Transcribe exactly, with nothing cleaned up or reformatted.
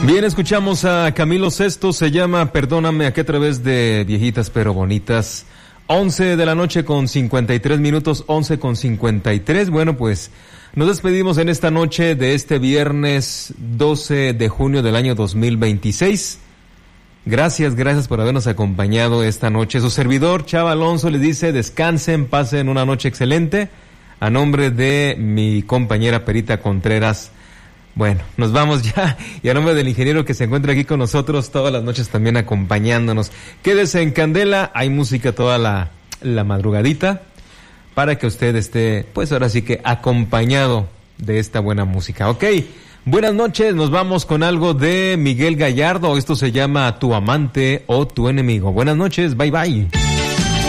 Bien, escuchamos a Camilo Sesto, se llama Perdóname, aquí a través de Viejitas pero Bonitas. once de la noche con cincuenta y tres minutos, once con cincuenta y tres. Bueno, pues nos despedimos en esta noche de este viernes doce de junio del año dos mil veintiséis. Gracias, gracias por habernos acompañado esta noche. Su servidor, Chava Alonso, les dice descansen, pasen una noche excelente. A nombre de mi compañera Perita Contreras, bueno, nos vamos ya, y a nombre del ingeniero que se encuentra aquí con nosotros todas las noches también acompañándonos. Quédese en Candela, hay música toda la, la madrugadita, para que usted esté, pues ahora sí que acompañado de esta buena música. Ok, buenas noches, nos vamos con algo de Miguel Gallardo, esto se llama Tu Amante o Tu Enemigo. Buenas noches, bye bye.